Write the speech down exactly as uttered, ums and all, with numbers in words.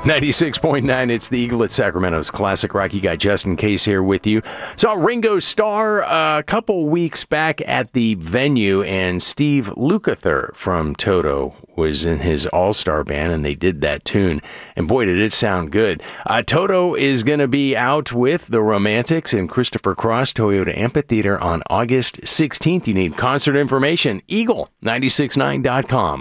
ninety-six point nine, it's the Eagle at Sacramento's classic Rocky guy, Justin Case here with you. Saw Ringo Starr a couple weeks back at the venue, and Steve Lukather from Toto was in his all-star band, and they did that tune. And boy, did it sound good. Uh, Toto is going to be out with the Romantics and Christopher Cross, Toyota Amphitheater on August sixteenth. You need concert information, eagle nine six nine dot com.